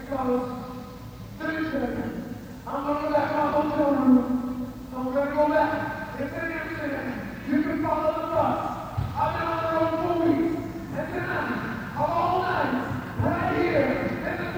because, let me tell you, I'm gonna let my hotel room